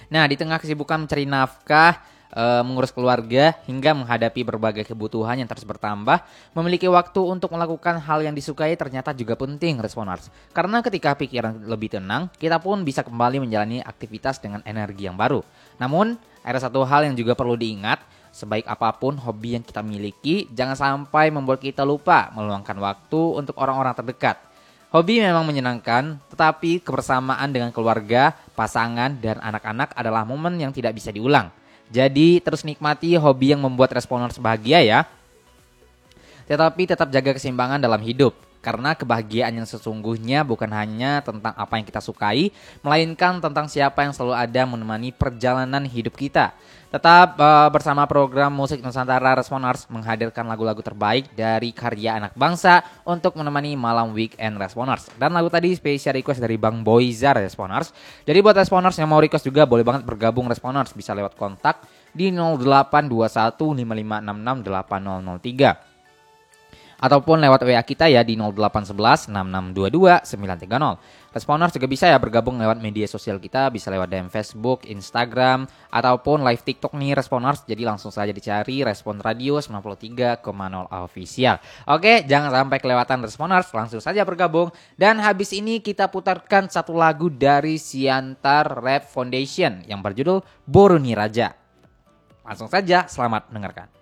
Nah, di tengah kesibukan mencari nafkah, mengurus keluarga, hingga menghadapi berbagai kebutuhan yang terus bertambah, memiliki waktu untuk melakukan hal yang disukai ternyata juga penting, Responers. Karena ketika pikiran lebih tenang, kita pun bisa kembali menjalani aktivitas dengan energi yang baru. Namun, ada satu hal yang juga perlu diingat, sebaik apapun hobi yang kita miliki, jangan sampai membuat kita lupa meluangkan waktu untuk orang-orang terdekat. Hobi memang menyenangkan, tetapi kebersamaan dengan keluarga, pasangan, dan anak-anak adalah momen yang tidak bisa diulang. Jadi terus nikmati hobi yang membuat Responers bahagia ya. Tetapi tetap jaga keseimbangan dalam hidup. Karena kebahagiaan yang sesungguhnya bukan hanya tentang apa yang kita sukai, melainkan tentang siapa yang selalu ada menemani perjalanan hidup kita. Tetap bersama program Musik Nusantara, Responers menghadirkan lagu-lagu terbaik dari karya anak bangsa untuk menemani malam weekend Responers. Dan lagu tadi spesial request dari Bang Boyzar, Responers. Jadi buat Responers yang mau request juga boleh banget bergabung, Responers. Bisa lewat kontak di 082155668003. Ataupun lewat WA kita ya di 0811 6622 930. Responers juga bisa ya bergabung lewat media sosial kita, bisa lewat DM Facebook, Instagram, ataupun live TikTok nih Responers. Jadi langsung saja dicari Respon Radio 93,0 Official. Oke, jangan sampai kelewatan Responers, langsung saja bergabung. Dan habis ini kita putarkan satu lagu dari Siantar Rap Foundation yang berjudul Boroni Raja. Langsung saja, selamat mendengarkan.